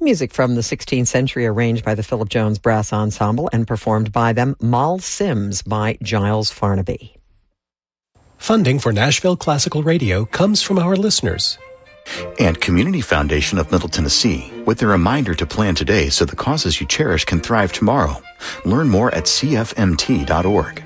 Music from the 16th century arranged by the Philip Jones Brass Ensemble and performed by them. Moll Sims by Giles Farnaby. Funding for Nashville Classical Radio comes from our listeners. And Community Foundation of Middle Tennessee, with a reminder to plan today so the causes you cherish can thrive tomorrow. Learn more at cfmt.org.